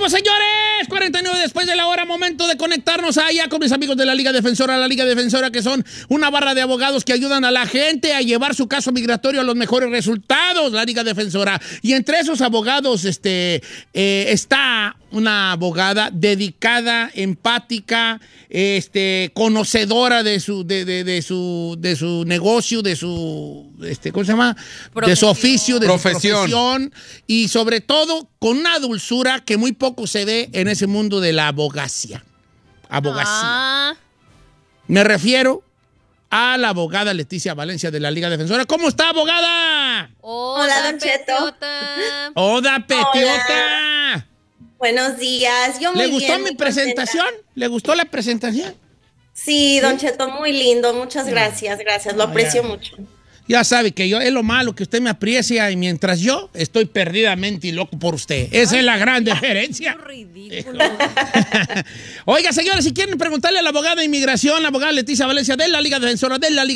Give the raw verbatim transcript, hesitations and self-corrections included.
Regresamos, señores. cuarenta y nueve después de la hora. Momento de conectarnos allá con mis amigos de la Liga Defensora. La Liga Defensora, que son una barra de abogados que ayudan a la gente a llevar su caso migratorio a los mejores resultados. La Liga Defensora. Y entre esos abogados este, eh, está una abogada dedicada, empática, este, conocedora de su, de, de, de su, de su negocio, de su, este, ¿cómo se llama? Profesión. De su oficio, de profesión. su profesión. Y sobre todo, con una dulzura que muy poco se ve en ese mundo de la abogacía. Abogacía. Ah. Me refiero a la abogada Leticia Valencia de la Liga Defensora. ¿Cómo está, abogada? Hola, Hola Don Cheto. Hola, Petiota. Buenos días. Yo muy ¿Le gustó bien, mi presentación? Contenta. ¿Le gustó la presentación? Sí, Don ¿Sí? Cheto, muy lindo. Muchas gracias, gracias. Lo aprecio ya. mucho. Ya sabe que yo es lo malo, que usted me aprecia y mientras yo estoy perdidamente loco por usted. Esa Ay, es la gran diferencia. Qué ridículo. Oiga, señores, si quieren preguntarle a la abogada de inmigración, la abogada Leticia Valencia de la Liga Defensora de la Liga